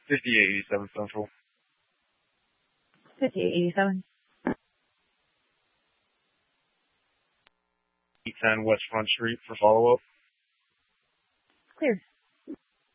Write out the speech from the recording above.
5887 Central. 5887. 810 West Front Street for follow-up. Clear.